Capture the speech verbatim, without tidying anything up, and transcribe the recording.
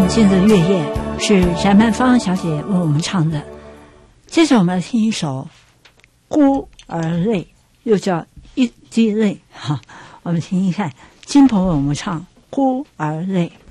梦境的月夜是翟曼芳小姐为我们唱的。接着我们来听一首孤儿泪，又叫一滴泪哈，我们听一看金鹏为我们唱孤儿泪。